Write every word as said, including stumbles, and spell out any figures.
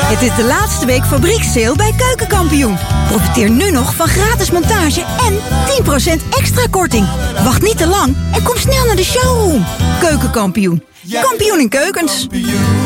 Het is de laatste week fabriekssale bij Keukenkampioen. Profiteer nu nog van gratis montage en tien procent extra korting. Wacht niet te lang en kom snel naar de showroom. Keukenkampioen. Kampioen in keukens.